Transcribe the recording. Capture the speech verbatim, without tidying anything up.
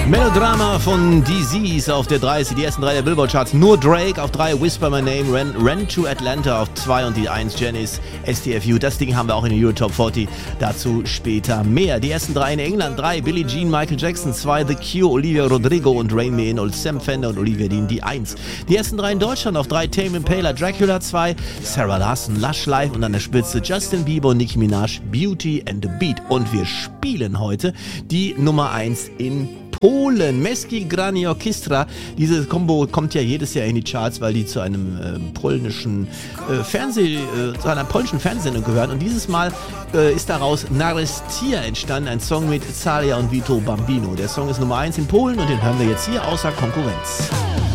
Melodrama von D Z's auf der drei, die ersten drei der Billboard-Charts. Nur Drake auf drei, Whisper My Name, Ren, Ren to Atlanta auf zwei und die eins, Janis, S T F U. Das Ding haben wir auch in der Euro Top vierzig, dazu später mehr. Die ersten drei in England, drei, Billie Jean, Michael Jackson, zwei, The Cure, Olivia Rodrigo und Rain Man und Sam Fender und Olivia Dean, die eins. Die ersten drei in Deutschland auf drei, Tame Impala, Dracula zwei, Sarah Larson, Lush Life und an der Spitze Justin Bieber und Nicki Minaj, Beauty and the Beat. Und wir spielen heute die Nummer eins in Polen. Męskie Granie Orchestra. Diese Kombo kommt ja jedes Jahr in die Charts, weil die zu einem äh, polnischen äh, Fernseh, äh, zu einer polnischen Fernsehsendung gehören. Und dieses Mal äh, ist daraus Narestia entstanden, ein Song mit Zalia und Vito Bambino. Der Song ist Nummer eins in Polen und den hören wir jetzt hier außer Konkurrenz.